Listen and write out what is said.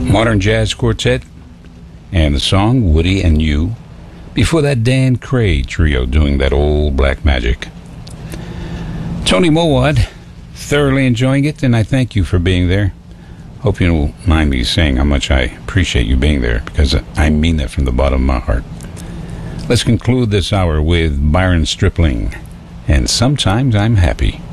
Modern Jazz Quartet, and the song Woody and You. Before that, Dan Cray Trio doing that old black magic. Tony Mowad, thoroughly enjoying it, and I thank you for being there. Hope you don't mind me saying how much I appreciate you being there, because I mean that from the bottom of my heart. Let's conclude this hour with Byron Stripling, and Sometimes I'm Happy.